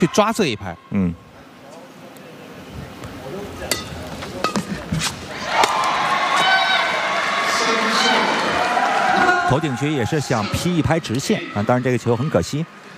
去抓这一拍。 嗯。头顶区也是想劈一拍直线啊，当然这个球很可惜。